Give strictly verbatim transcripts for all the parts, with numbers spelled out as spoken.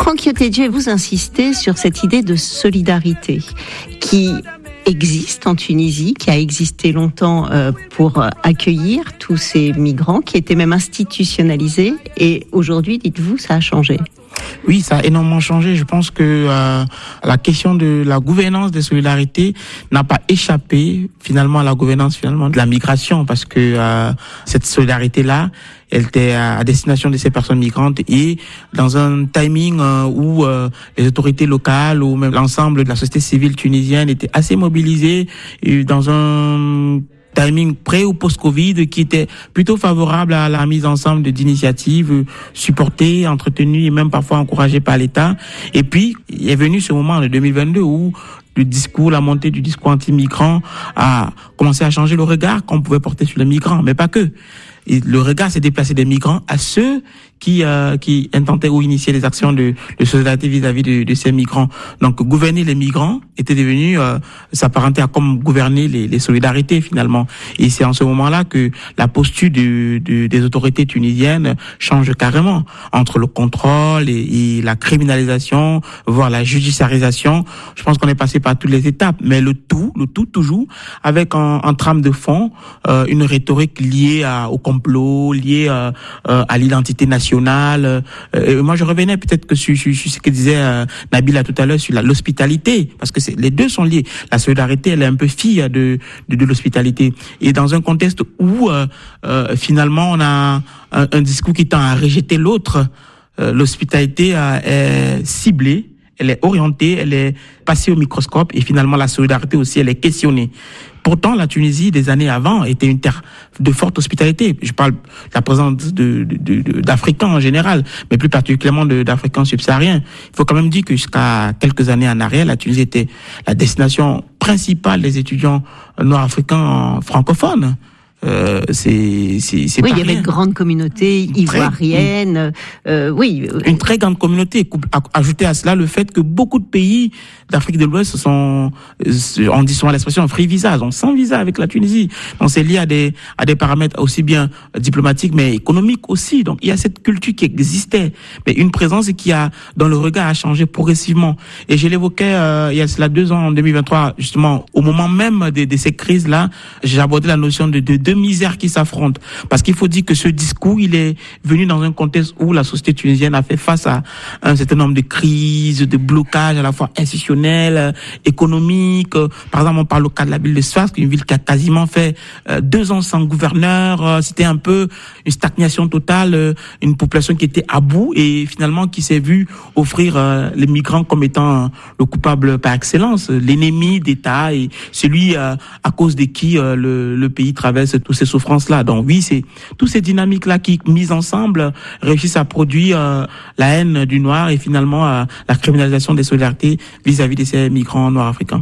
Franck Yotedje, vous insistez sur cette idée de solidarité qui existe en Tunisie, qui a existé longtemps euh, pour accueillir tous ces migrants, qui étaient même institutionnalisés, et aujourd'hui, dites-vous, ça a changé. Oui, ça a énormément changé. Je pense que euh, la question de la gouvernance des solidarités n'a pas échappé finalement à la gouvernance finalement de la migration, parce que euh, cette solidarité-là, elle était à destination de ces personnes migrantes et dans un timing euh, où euh, les autorités locales ou même l'ensemble de la société civile tunisienne était assez mobilisée et dans un timing pré ou post-Covid qui était plutôt favorable à la mise ensemble d'initiatives supportées, entretenues et même parfois encouragées par l'État. Et puis, il est venu ce moment de deux mille vingt-deux où le discours, la montée du discours anti-migrant a commencé à changer le regard qu'on pouvait porter sur les migrants, mais pas que. Et le regard s'est déplacé des migrants à ceux qui euh, qui intentaient ou initiaient des actions de, de solidarité vis-à-vis de, de ces migrants. Donc gouverner les migrants était devenu euh, s'apparenter à comme gouverner les, les solidarités finalement. Et c'est en ce moment-là que la posture de, de, des autorités tunisiennes change carrément entre le contrôle et, et la criminalisation, voire la judiciarisation. Je pense qu'on est passé par toutes les étapes, mais le tout, le tout toujours avec en, en trame de fond euh, une rhétorique liée à, au complot, liée euh, euh, à l'identité nationale. Euh, euh, moi, je revenais peut-être que sur, sur, sur ce que disait euh, Nabila tout à l'heure sur la, l'hospitalité, parce que c'est, les deux sont liés. La solidarité, elle est un peu fille de, de, de l'hospitalité. Et dans un contexte où euh, euh, finalement on a un, un discours qui tend à rejeter l'autre, euh, l'hospitalité euh, est ciblée. Elle est orientée, elle est passée au microscope et finalement la solidarité aussi, elle est questionnée. Pourtant, la Tunisie, des années avant, était une terre de forte hospitalité. Je parle de la présence de, de, de, d'Africains en général, mais plus particulièrement de, d'Africains subsahariens. Il faut quand même dire que jusqu'à quelques années en arrière, la Tunisie était la destination principale des étudiants nord-africains francophones. Euh, c'est, c'est, c'est oui, pas il y avait rien. une grande communauté ivoirienne. Très, euh, oui, une très grande communauté. Ajouter à cela le fait que beaucoup de pays d'Afrique de l'Ouest sont, on dit souvent l'expression free visa, donc sans visa avec la Tunisie. Donc c'est lié à des à des paramètres aussi bien diplomatiques mais économiques aussi. Donc il y a cette culture qui existait, mais une présence qui a dans le regard a changé progressivement. Et je l'évoquais euh, il y a cela deux ans en deux mille vingt-trois justement au moment même de, de ces crises là, j'ai abordé la notion de de, de misères qui s'affrontent. Parce qu'il faut dire que ce discours, il est venu dans un contexte où la société tunisienne a fait face à un certain nombre de crises, de blocages à la fois institutionnels, économiques. Par exemple, on parle au cas de la ville de Sfax, une ville qui a quasiment fait euh, deux ans sans gouverneur. Euh, c'était un peu une stagnation totale, euh, une population qui était à bout et finalement qui s'est vue offrir euh, les migrants comme étant euh, le coupable par excellence, l'ennemi d'État et celui euh, à cause de qui euh, le, le pays traverse toutes ces souffrances-là. Donc oui, c'est toutes ces dynamiques-là qui, mises ensemble, réussissent à produire euh, la haine du noir et finalement euh, la criminalisation des solidarités vis-à-vis de ces migrants noirs africains.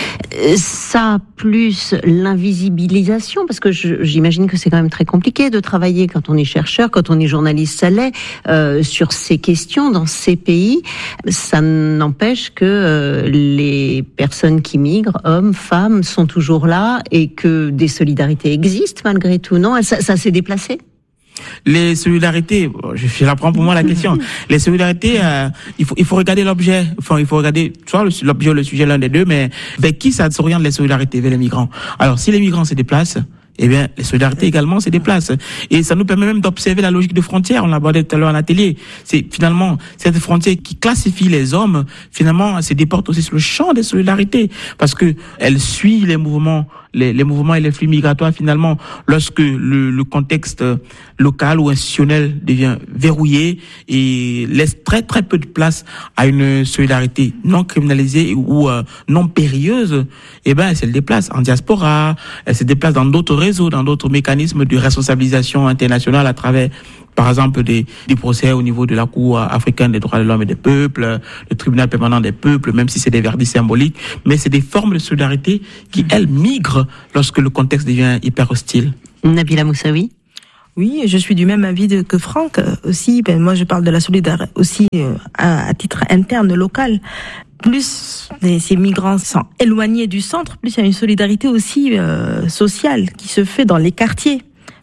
Ça, plus l'invisibilisation, parce que je, j'imagine que c'est quand même très compliqué de travailler quand on est chercheur, quand on est journaliste, ça l'est, euh, sur ces questions dans ces pays. Ça n'empêche que euh, les personnes qui migrent, hommes, femmes, sont toujours là et que des solidarités existent malgré tout, non ? Ça, ça s'est déplacé ? Les solidarités, je, je la prends pour moi la question. Les solidarités, euh, il faut il faut regarder l'objet. Enfin, il faut regarder soit l'objet ou le sujet, l'un des deux, mais vers qui ça s'oriente les solidarités, vers les migrants. Alors, si les migrants se déplacent, eh bien, les solidarités également se déplacent. Et ça nous permet même d'observer la logique de frontière. On l'abordait tout à l'heure en atelier. C'est finalement cette frontière qui classifie les hommes, finalement, elle se déporte aussi sur le champ des solidarités. Parce que elle suit les mouvements, les, les mouvements et les flux migratoires, finalement, lorsque le, le contexte local ou institutionnel devient verrouillé et laisse très, très peu de place à une solidarité non criminalisée ou euh, non périlleuse, eh ben, elle se déplace en diaspora, elle se déplace dans d'autres réseaux, dans d'autres mécanismes de responsabilisation internationale à travers, par exemple, des, des procès au niveau de la Cour africaine des droits de l'homme et des peuples, le tribunal permanent des peuples, même si c'est des verdicts symboliques, mais c'est des formes de solidarité qui, elles, migrent lorsque le contexte devient hyper hostile. Nabila Moussaoui. Oui, je suis du même avis de, que Franck aussi. Ben, moi, je parle de la solidarité aussi euh, à, à titre interne, local. Plus les, ces migrants sont éloignés du centre, plus il y a une solidarité aussi euh, sociale qui se fait dans les quartiers.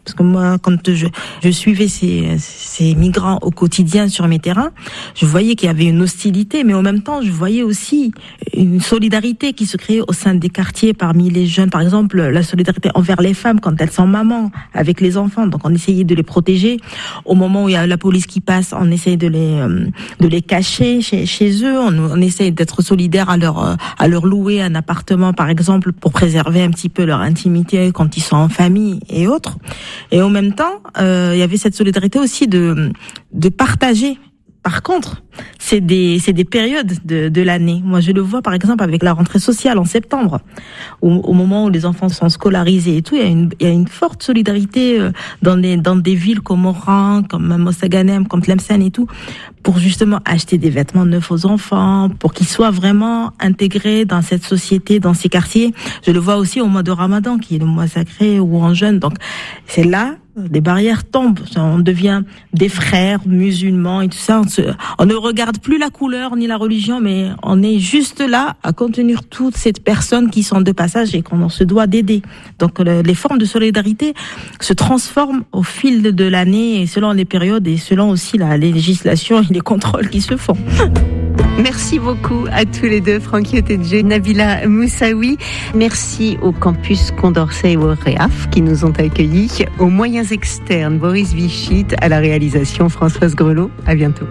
Parce que moi, quand je, je suivais ces, ces migrants au quotidien sur mes terrains, je voyais qu'il y avait une hostilité, mais en même temps, je voyais aussi une solidarité qui se créait au sein des quartiers parmi les jeunes. Par exemple, la solidarité envers les femmes quand elles sont mamans avec les enfants. Donc, on essayait de les protéger. Au moment où il y a la police qui passe, on essaye de les, de les cacher chez, chez eux. On, on essaye d'être solidaire à leur, à leur louer un appartement, par exemple, pour préserver un petit peu leur intimité quand ils sont en famille et autres. Et en même temps, euh, il y avait cette solidarité aussi de de partager. Par contre, c'est des c'est des périodes de de l'année. Moi, je le vois par exemple avec la rentrée sociale en septembre, au, au moment où les enfants sont scolarisés et tout, il y a une il y a une forte solidarité dans des dans des villes comme Oran, comme Mostaganem, comme Tlemcen et tout, pour justement acheter des vêtements neufs aux enfants, pour qu'ils soient vraiment intégrés dans cette société, dans ces quartiers. Je le vois aussi au mois de Ramadan, qui est le mois sacré ou en jeûne. Donc c'est là. Des barrières tombent, on devient des frères musulmans et tout ça. On, se, on ne regarde plus la couleur ni la religion, mais on est juste là à contenir toutes ces personnes qui sont de passage et qu'on se doit d'aider. Donc le, les formes de solidarité se transforment au fil de, de l'année et selon les périodes et selon aussi la, les législations et les contrôles qui se font. Merci beaucoup à tous les deux, Francky Otedje, Nabila Moussaoui. Merci au campus Condorcet et au Réaf qui nous ont accueillis, aux moyens externes, Boris Vichit, à la réalisation, Françoise Grelot. À bientôt.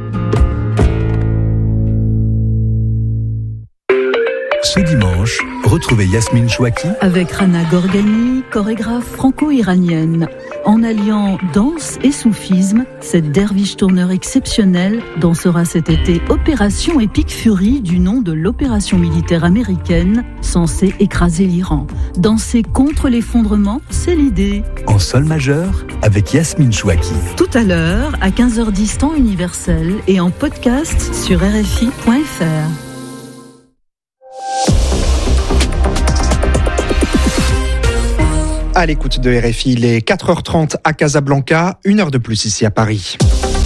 Ce dimanche, retrouvez Yasmine Chouaki avec Rana Gorgani, chorégraphe franco-iranienne. En alliant danse et soufisme, cette derviche tourneur exceptionnelle dansera cet été Opération Epic Fury du nom de l'opération militaire américaine censée écraser l'Iran. Danser contre l'effondrement, c'est l'idée. En sol majeur avec Yasmine Chouaki. Tout à l'heure, à quinze heures dix temps universel et en podcast sur R F I point F R. À l'écoute de R F I, il est quatre heures trente à Casablanca, une heure de plus ici à Paris.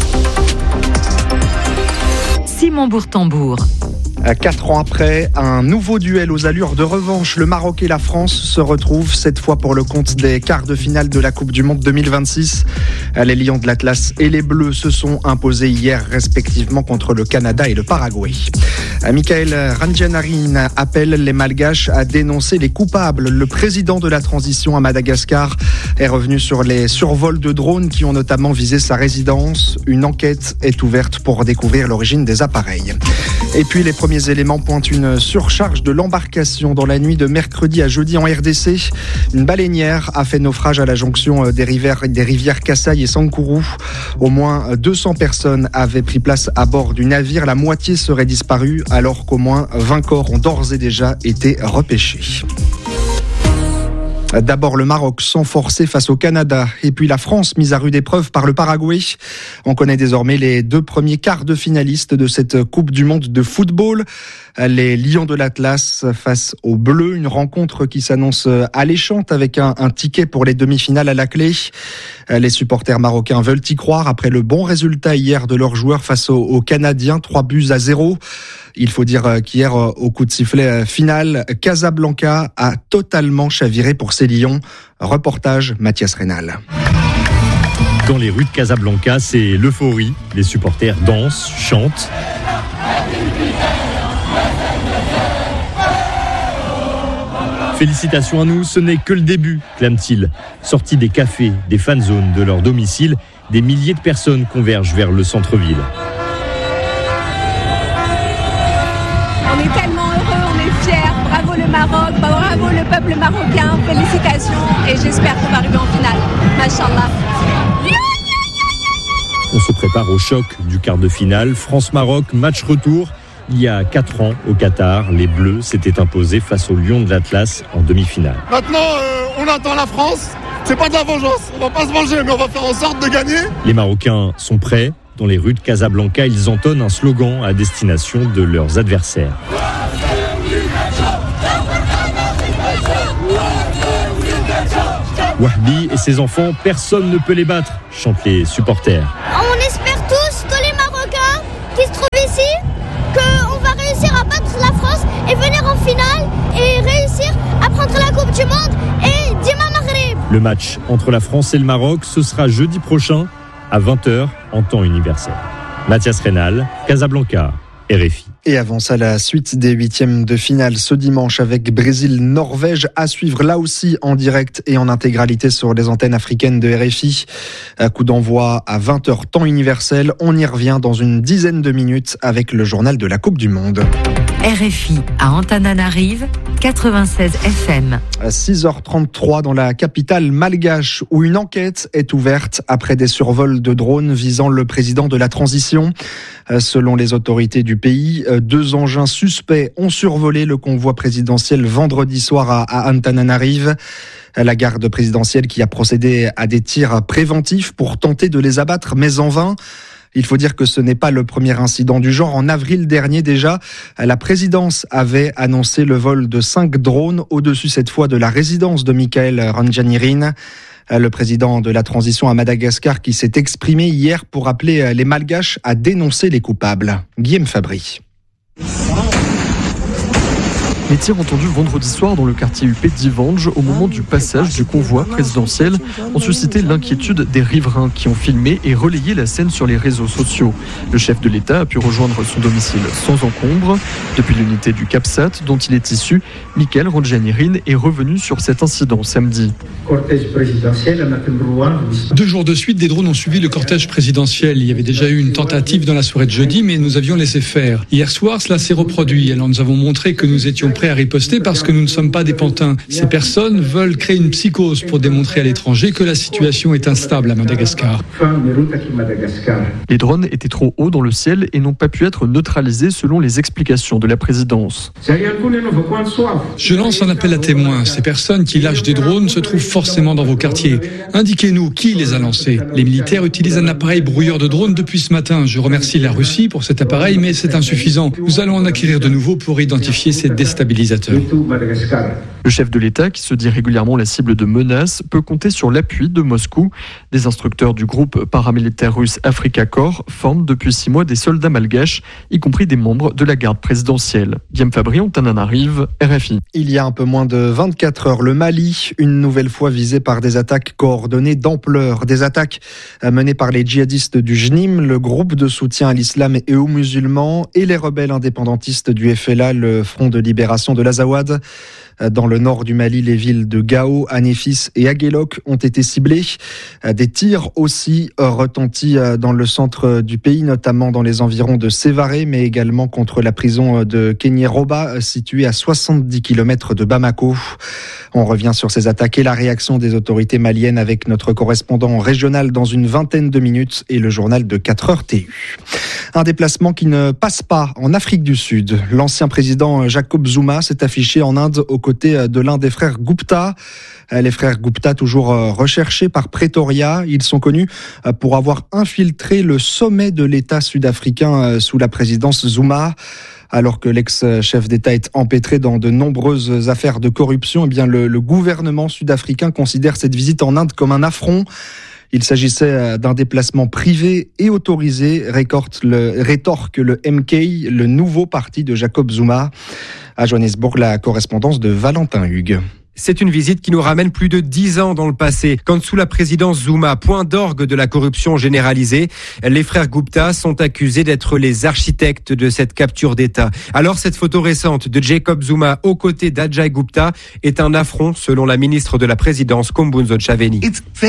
Simon Bourtambour. Quatre ans après, un nouveau duel aux allures de revanche. Le Maroc et la France se retrouvent, cette fois pour le compte des quarts de finale de la Coupe du Monde deux mille vingt-six. Les Lions de l'Atlas et les Bleus se sont imposés hier respectivement contre le Canada et le Paraguay. Michael Randjanari appelle les Malgaches à dénoncer les coupables. Le président de la transition à Madagascar est revenu sur les survols de drones qui ont notamment visé sa résidence. Une enquête est ouverte pour découvrir l'origine des appareils. Et puis les premiers éléments pointent une surcharge de l'embarcation dans la nuit de mercredi à jeudi en R D C. Une baleinière a fait naufrage à la jonction des rivières, des rivières Kasaï et Sankourou. Au moins deux cents personnes avaient pris place à bord du navire. La moitié serait disparue alors qu'au moins vingt corps ont d'ores et déjà été repêchés. D'abord le Maroc sans forcer face au Canada et puis la France mise à rude épreuve par le Paraguay. On connaît désormais les deux premiers quarts de finalistes de cette Coupe du Monde de football. Les Lions de l'Atlas face aux Bleus, une rencontre qui s'annonce alléchante avec un, un ticket pour les demi-finales à la clé. Les supporters marocains veulent y croire après le bon résultat hier de leurs joueurs face aux, aux Canadiens, trois buts à zéro. Il faut dire qu'hier, au coup de sifflet final, Casablanca a totalement chaviré pour ses Lions. Reportage Mathias Rénal. Dans les rues de Casablanca, c'est l'euphorie. Les supporters dansent, chantent. Félicitations à nous, ce n'est que le début, clament-ils. Sortis des cafés, des fan zones de leur domicile, des milliers de personnes convergent vers le centre-ville. On est tellement heureux, on est fiers. Bravo le Maroc, bravo le peuple marocain. Félicitations et j'espère qu'on va arriver en finale. Machallah. On se prépare au choc du quart de finale. France-Maroc, match retour. Il y a quatre ans, au Qatar, les Bleus s'étaient imposés face aux Lions de l'Atlas en demi-finale. Maintenant, euh, on attend la France. C'est pas de la vengeance. On va pas se venger, mais on va faire en sorte de gagner. Les Marocains sont prêts. Dans les rues de Casablanca, ils entonnent un slogan à destination de leurs adversaires. Wahbi et ses enfants, personne ne peut les battre, chantent les supporters. On espère tous, tous les Marocains qui se trouvent ici, qu'on va réussir à battre la France et venir en finale et réussir à prendre la Coupe du Monde et Dima Maghreb. Le match entre la France et le Maroc, ce sera jeudi prochain à vingt heures en temps universel. Mathias Reynal, Casablanca, R F I. Et avant ça, la suite des huitièmes de finale ce dimanche avec Brésil-Norvège à suivre là aussi en direct et en intégralité sur les antennes africaines de R F I. Coup d'envoi à vingt heures temps universel. On y revient dans une dizaine de minutes avec le journal de la Coupe du Monde. R F I à Antananarive, quatre-vingt-seize F M. À six heures trente-trois dans la capitale malgache où une enquête est ouverte après des survols de drones visant le président de la transition. Selon les autorités du pays, deux engins suspects ont survolé le convoi présidentiel vendredi soir à Antananarive. La garde présidentielle qui a procédé à des tirs préventifs pour tenter de les abattre, mais en vain. Il faut dire que ce n'est pas le premier incident du genre. En avril dernier déjà, la présidence avait annoncé le vol de cinq drones au-dessus cette fois de la résidence de Michael Randjanirin, le président de la transition à Madagascar qui s'est exprimé hier pour appeler les Malgaches à dénoncer les coupables. Guillaume Fabry. Les tirs entendus vendredi soir dans le quartier U P d'Ivange au moment du passage du convoi présidentiel ont suscité l'inquiétude des riverains qui ont filmé et relayé la scène sur les réseaux sociaux. Le chef de l'État a pu rejoindre son domicile sans encombre. Depuis l'unité du CAPSAT dont il est issu, Michael Randjanirin est revenu sur cet incident samedi. Deux jours de suite, des drones ont suivi le cortège présidentiel. Il y avait déjà eu une tentative dans la soirée de jeudi, mais nous avions laissé faire. Hier soir, cela s'est reproduit. Alors nous avons montré que nous étions prêts à riposter parce que nous ne sommes pas des pantins. Ces personnes veulent créer une psychose pour démontrer à l'étranger que la situation est instable à Madagascar. Les drones étaient trop hauts dans le ciel et n'ont pas pu être neutralisés selon les explications de la présidence. Je lance un appel à témoins. Ces personnes qui lâchent des drones se trouvent forcément dans vos quartiers. Indiquez-nous qui les a lancés. Les militaires utilisent un appareil brouilleur de drones depuis ce matin. Je remercie la Russie pour cet appareil, mais c'est insuffisant. Nous allons en acquérir de nouveaux pour identifier ces déstabilisateurs. Le chef de l'État, qui se dit régulièrement la cible de menaces, peut compter sur l'appui de Moscou. Des instructeurs du groupe paramilitaire russe Afrika Korps forment depuis six mois des soldats malgaches, y compris des membres de la garde présidentielle. Guillaume Fabry, Antananarive, R F I. Il y a un peu moins de vingt-quatre heures, le Mali, une nouvelle fois visé par des attaques coordonnées d'ampleur. Des attaques menées par les djihadistes du J N I M, le groupe de soutien à l'islam et aux musulmans, et les rebelles indépendantistes du F L A, le Front de libération de l'Azawad. Dans le nord du Mali, les villes de Gao, Anéfis et Aguelok ont été ciblées. Des tirs aussi retentis dans le centre du pays, notamment dans les environs de Sévaré, mais également contre la prison de Kéniéroba, située à soixante-dix kilomètres de Bamako. On revient sur ces attaques et la réaction des autorités maliennes avec notre correspondant régional dans une vingtaine de minutes et le journal de quatre heures T U. Un déplacement qui ne passe pas en Afrique du Sud. L'ancien président Jacob Zuma s'est affiché en Inde aux côtés de l'un des frères Gupta. Les frères Gupta, toujours recherchés par Pretoria, ils sont connus pour avoir infiltré le sommet de l'État sud-africain sous la présidence Zuma. Alors que l'ex-chef d'État est empêtré dans de nombreuses affaires de corruption, eh bien le, le gouvernement sud-africain considère cette visite en Inde comme un affront. Il s'agissait d'un déplacement privé et autorisé, rétorque le, rétorque le M K, le nouveau parti de Jacob Zuma. À Johannesburg, la correspondance de Valentin Hugues. C'est une visite qui nous ramène plus de dix ans dans le passé, quand sous la présidence Zuma, point d'orgue de la corruption généralisée, les frères Gupta sont accusés d'être les architectes de cette capture d'État. Alors cette photo récente de Jacob Zuma aux côtés d'Ajay Gupta est un affront selon la ministre de la présidence Kumbunzo Chaveni.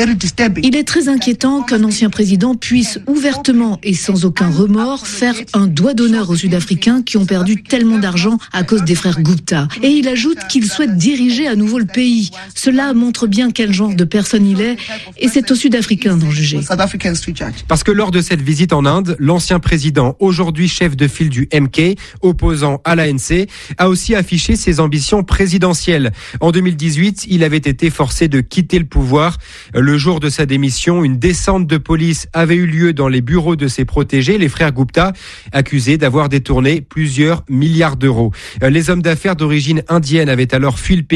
Il est très inquiétant qu'un ancien président puisse ouvertement et sans aucun remords faire un doigt d'honneur aux Sud-Africains qui ont perdu tellement d'argent à cause des frères Gupta. Et il ajoute qu'il souhaite diriger à nouveau le pays. Cela montre bien quel genre de personne il est et c'est aux Sud-Africains d'en juger. Parce que lors de cette visite en Inde, l'ancien président, aujourd'hui chef de file du M K, opposant à l'A N C, a aussi affiché ses ambitions présidentielles. En deux mille dix-huit, il avait été forcé de quitter le pouvoir. Le jour de sa démission, une descente de police avait eu lieu dans les bureaux de ses protégés, les frères Gupta, accusés d'avoir détourné plusieurs milliards d'euros. Les hommes d'affaires d'origine indienne avaient alors fui le pays et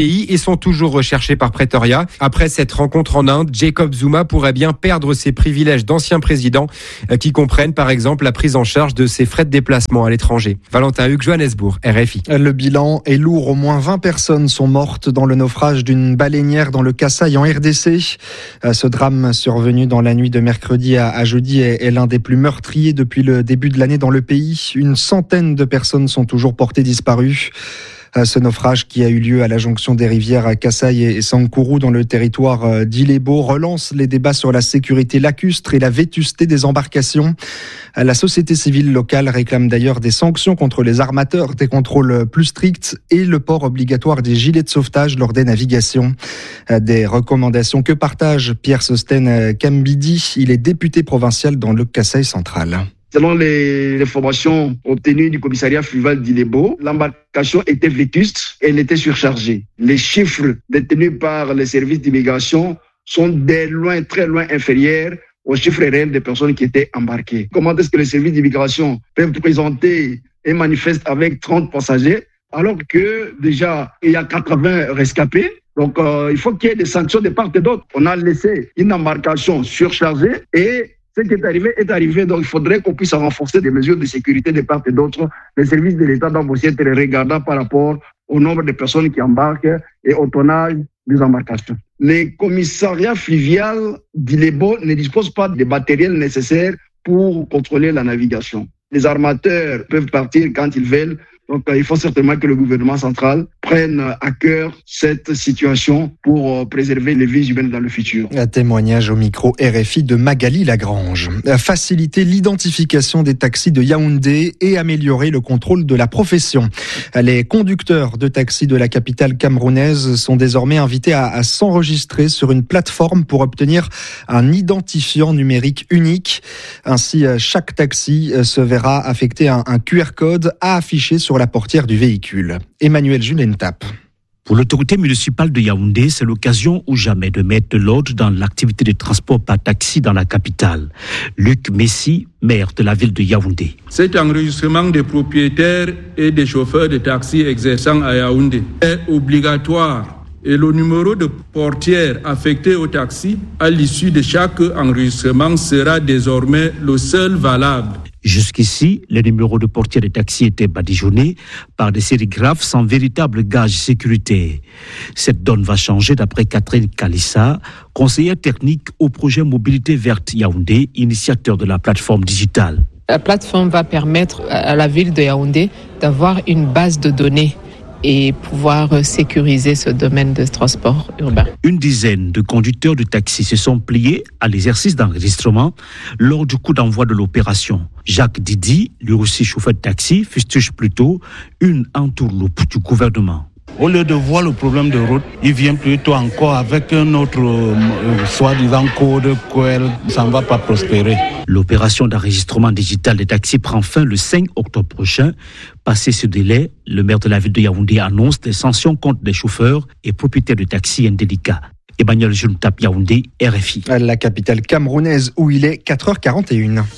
sont toujours recherchés par Pretoria. Après cette rencontre en Inde, Jacob Zuma pourrait bien perdre ses privilèges d'ancien président qui comprennent par exemple la prise en charge de ses frais de déplacement à l'étranger. Valentin Hugues, Johannesburg, R F I. Le bilan est lourd. Au moins vingt personnes sont mortes dans le naufrage d'une baleinière dans le Kasaï en R D C. Ce drame survenu dans la nuit de mercredi à jeudi est l'un des plus meurtriers depuis le début de l'année dans le pays. Une centaine de personnes sont toujours portées disparues. Ce naufrage qui a eu lieu à la jonction des rivières Kasaï et Sankuru dans le territoire d'Ilebo relance les débats sur la sécurité lacustre et la vétusté des embarcations. La société civile locale réclame d'ailleurs des sanctions contre les armateurs, des contrôles plus stricts et le port obligatoire des gilets de sauvetage lors des navigations. Des recommandations que partage Pierre Sosten Kambidi. Il est député provincial dans le Kasaï central. Selon les informations obtenues du commissariat fluvial d'Ilebo, l'embarcation était vétuste et elle était surchargée. Les chiffres détenus par les services d'immigration sont de loin, très loin inférieurs aux chiffres réels des personnes qui étaient embarquées. Comment est-ce que les services d'immigration peuvent présenter un manifeste avec trente passagers alors que déjà il y a quatre-vingts rescapés? Donc euh, il faut qu'il y ait des sanctions de part et d'autre. On a laissé une embarcation surchargée et ce qui est arrivé est arrivé, donc il faudrait qu'on puisse renforcer des mesures de sécurité de part et d'autre. Les services de l'État doivent aussi être regardants par rapport au nombre de personnes qui embarquent et au tonnage des embarcations. Les commissariats fluviaux d'Ilebo ne disposent pas des matériels nécessaires pour contrôler la navigation. Les armateurs peuvent partir quand ils veulent. Donc, il faut certainement que le gouvernement central prenne à cœur cette situation pour préserver les vies humaines dans le futur. Un témoignage au micro R F I de Magali Lagrange. Faciliter l'identification des taxis de Yaoundé et améliorer le contrôle de la profession. Les conducteurs de taxis de la capitale camerounaise sont désormais invités à, à s'enregistrer sur une plateforme pour obtenir un identifiant numérique unique. Ainsi, chaque taxi se verra affecter un, un Q R code à afficher sur la portière du véhicule. Emmanuel Julentap. Pour l'autorité municipale de Yaoundé, c'est l'occasion ou jamais de mettre de l'ordre dans l'activité de transport par taxi dans la capitale. Luc Messi, maire de la ville de Yaoundé. Cet enregistrement des propriétaires et des chauffeurs de taxi exerçant à Yaoundé est obligatoire et le numéro de portière affecté au taxi à l'issue de chaque enregistrement sera désormais le seul valable. Jusqu'ici, les numéros de portière de taxi étaient badigeonnés par des sérigraphes sans véritable gage sécurité. Cette donne va changer d'après Catherine Kalissa, conseillère technique au projet Mobilité Verte Yaoundé, initiateur de la plateforme digitale. La plateforme va permettre à la ville de Yaoundé d'avoir une base de données et pouvoir sécuriser ce domaine de transport urbain. Une dizaine de conducteurs de taxi se sont pliés à l'exercice d'enregistrement lors du coup d'envoi de l'opération. Jacques Didi, lui aussi chauffeur de taxi, fustige plutôt une entourloupe du gouvernement. Au lieu de voir le problème de route, il vient plutôt encore avec un autre euh, soi-disant code que ça ne va pas prospérer. L'opération d'enregistrement digital des taxis prend fin le cinq octobre prochain. Passé ce délai, le maire de la ville de Yaoundé annonce des sanctions contre les chauffeurs et propriétaires de taxis indélicats. Emmanuel Juntap, Yaoundé, R F I. La capitale camerounaise où il est quatre heures quarante et une.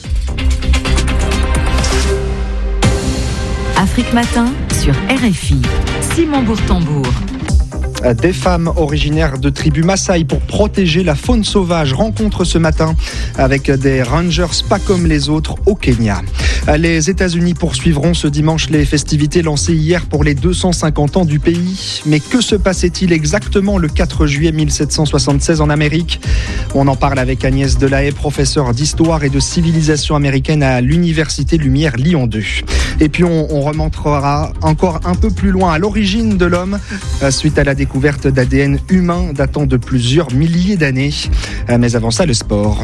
Afrique Matin sur R F I. Simon Bourtambour. Des femmes originaires de tribus Maasai pour protéger la faune sauvage rencontrent ce matin avec des rangers pas comme les autres au Kenya. Les États-Unis poursuivront ce dimanche les festivités lancées hier pour les deux cent cinquante ans du pays. Mais que se passait-il exactement le quatre juillet mille sept cent soixante-seize en Amérique ? On en parle avec Agnès Delahaye, professeure d'histoire et de civilisation américaine à l'Université Lumière Lyon deux. Et puis on, on remontera encore un peu plus loin à l'origine de l'homme suite à la découverte d'A D N humain datant de plusieurs milliers d'années. Mais avant ça, le sport.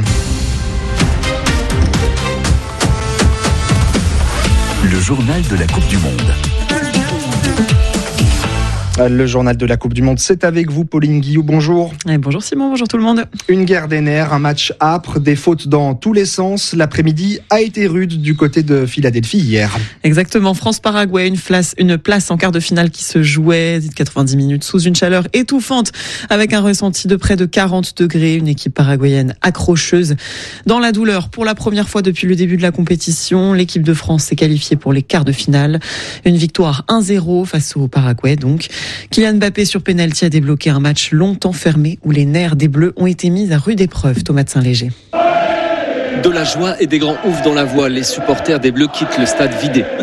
Le journal de la Coupe du Monde. Le journal de la Coupe du Monde, c'est avec vous, Pauline Guillou. Bonjour. Et bonjour Simon, bonjour tout le monde. Une guerre des nerfs, un match âpre, des fautes dans tous les sens. L'après-midi a été rude du côté de Philadelphie hier. Exactement, France-Paraguay, une place, une place en quart de finale qui se jouait quatre-vingt-dix minutes sous une chaleur étouffante avec un ressenti de près de quarante degrés. Une équipe paraguayenne accrocheuse. Dans la douleur, pour la première fois depuis le début de la compétition, l'équipe de France s'est qualifiée pour les quarts de finale. Une victoire un zéro face au Paraguay donc. Kylian Mbappé sur pénalty a débloqué un match longtemps fermé où les nerfs des Bleus ont été mis à rude épreuve. Thomas de Saint-Léger. De la joie et des grands oufs dans la voix, les supporters des Bleus quittent le stade vidé.